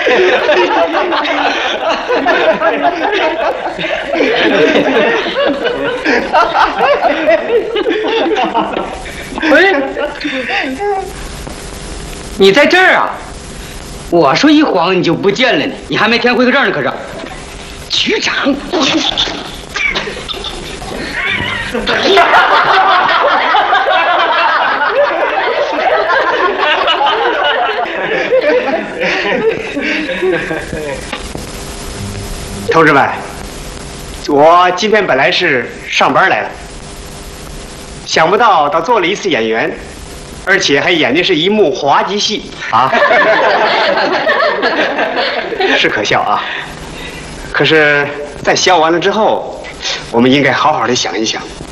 喂，你在这儿啊？我说一晃你就不见了呢，你还没填回个证呢，可是。局长。 同志们，我今天本来是上班来了，想不到倒做了一次演员，而且还演的是一幕滑稽戏啊，是可笑啊。可是，在笑完了之后，我们应该好好的想一想。